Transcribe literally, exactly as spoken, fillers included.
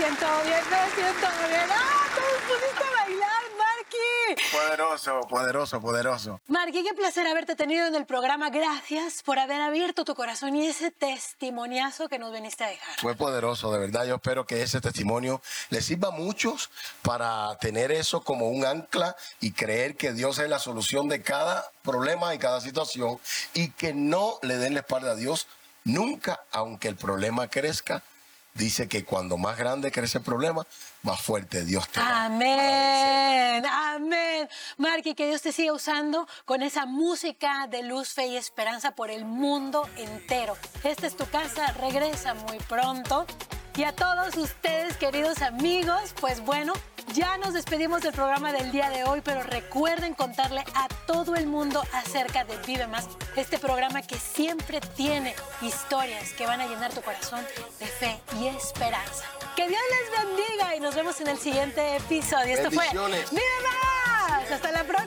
siento bien, me siento bien. ¡Ah, todos pudiste bailar, Marky! Poderoso, poderoso, poderoso. Marky, qué placer haberte tenido en el programa. Gracias por haber abierto tu corazón y ese testimoniazo que nos viniste a dejar. Fue poderoso, de verdad. Yo espero que ese testimonio les sirva a muchos para tener eso como un ancla y creer que Dios es la solución de cada problema y cada situación y que no le den la espalda a Dios nunca, aunque el problema crezca. Dice que cuando más grande crece el problema, más fuerte Dios te va. Amén, amén. Marky, que Dios te siga usando con esa música de luz, fe y esperanza por el mundo entero. Esta es tu casa, regresa muy pronto. Y a todos ustedes, queridos amigos, pues bueno, ya nos despedimos del programa del día de hoy, pero recuerden contarle a todo el mundo acerca de Vive Más, este programa que siempre tiene historias que van a llenar tu corazón de fe y esperanza. Que Dios les bendiga y nos vemos en el siguiente episodio. Esto fue Vive Más. Hasta la próxima.